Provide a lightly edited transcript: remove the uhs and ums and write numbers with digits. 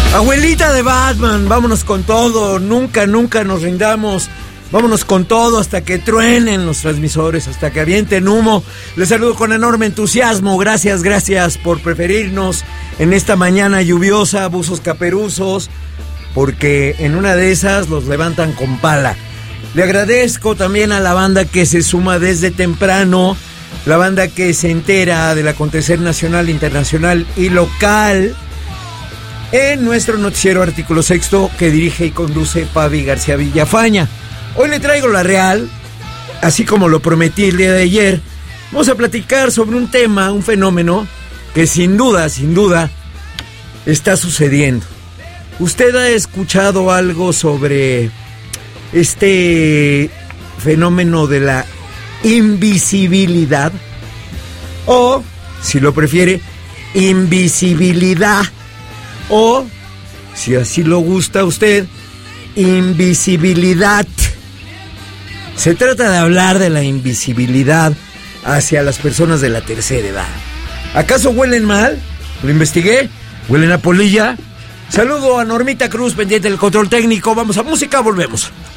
Abuelita de Batman, vámonos con todo, nunca nos rindamos. Vámonos con todo hasta que truenen los transmisores, hasta que avienten humo. Les saludo con enorme entusiasmo. Gracias por preferirnos en esta mañana lluviosa, buzos caperuzos, porque en una de esas los levantan con pala. Le agradezco también a la banda que se suma desde temprano, la banda que se entera del acontecer nacional, internacional y local en nuestro noticiero Artículo Sexto, que dirige y conduce Pavi García Villafaña. Hoy le traigo la real, así como lo prometí el día de ayer. Vamos a platicar sobre un tema, un fenómeno que sin duda está sucediendo. ¿Usted ha escuchado algo sobre este fenómeno de la invisibilidad? O, si lo prefiere, invisibilidad. O, si así lo gusta a usted, invisibilidad. Se trata de hablar de la invisibilidad hacia las personas de la tercera edad. ¿Acaso huelen mal? Lo investigué. ¿Huelen a polilla? Saludo a Normita Cruz, pendiente del control técnico. Vamos a música, volvemos.